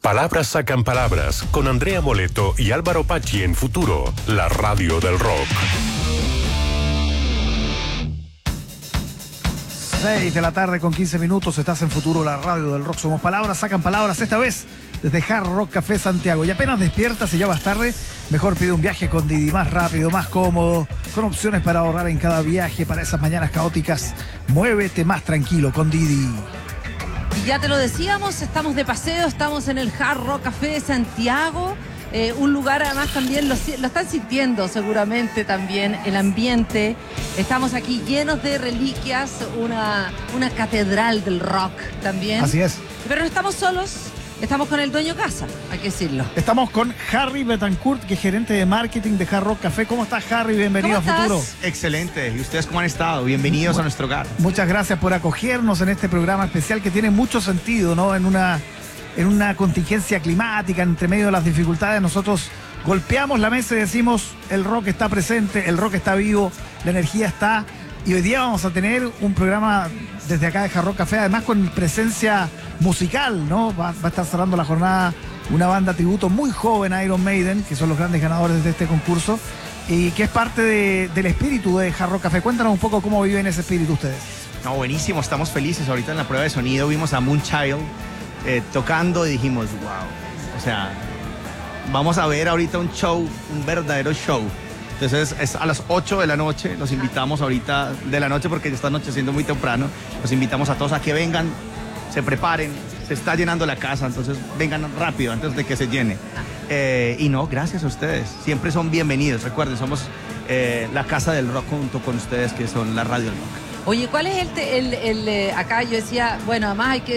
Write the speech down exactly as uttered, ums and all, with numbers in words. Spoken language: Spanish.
Palabras sacan palabras con Andrea Moleto y Álvaro Pachi en Futuro, la radio del rock. seis de la tarde con quince minutos, estás en Futuro, la radio del rock. Somos Palabras sacan palabras, esta vez desde Hard Rock Café Santiago. Y apenas despiertas y ya vas tarde, mejor pide un viaje con Didi, más rápido, más cómodo, con opciones para ahorrar en cada viaje, para esas mañanas caóticas. Muévete más tranquilo con Didi. Y ya te lo decíamos, estamos de paseo, estamos en el Hard Rock Café Santiago, eh, un lugar además también, lo, lo están sintiendo seguramente también, el ambiente. Estamos aquí llenos de reliquias, una, una catedral del rock también. Así es. Pero no estamos solos, estamos con el dueño casa, hay que decirlo. Estamos con Harry Betancourt, que es gerente de marketing de Hard Rock Café. ¿Cómo estás, Harry? Bienvenido a Futuro. Excelente. ¿Y ustedes cómo han estado? Bienvenidos a nuestro hogar. Muchas gracias por acogernos en este programa especial que tiene mucho sentido, ¿no? En una, en una contingencia climática, entre medio de las dificultades, nosotros golpeamos la mesa y decimos, el rock está presente, el rock está vivo, la energía está. Y hoy día vamos a tener un programa desde acá de Hard Rock Café, además con presencia musical, ¿no? Va, va a estar cerrando la jornada una banda tributo muy joven a Iron Maiden, que son los grandes ganadores de este concurso, y que es parte de, del espíritu de Hard Rock Café. Cuéntanos un poco cómo viven ese espíritu ustedes. No, buenísimo, estamos felices. Ahorita en la prueba de sonido vimos a Moonchild eh, tocando y dijimos, wow, o sea, vamos a ver ahorita un show, un verdadero show. Entonces es a las ocho de la noche, los invitamos ahorita de la noche porque ya está anocheciendo muy temprano, los invitamos a todos a que vengan, se preparen, se está llenando la casa, entonces vengan rápido antes de que se llene. Eh, y no, gracias a ustedes, siempre son bienvenidos, recuerden, somos eh, la casa del rock junto con ustedes que son la radio del rock. Oye, ¿cuál es el, te, el, el, el acá yo decía, bueno, además hay que